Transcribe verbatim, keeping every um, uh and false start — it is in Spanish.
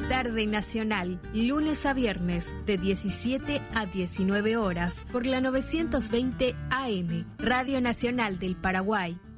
Tarde Nacional, lunes a viernes, de diecisiete a diecinueve horas, por la novecientos veinte A M, Radio Nacional del Paraguay.